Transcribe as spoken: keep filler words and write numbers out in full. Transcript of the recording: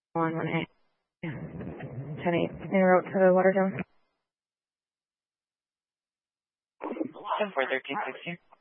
one one eight. Yeah. ten eight. En route to the water zone. ten four thirteen sixteen.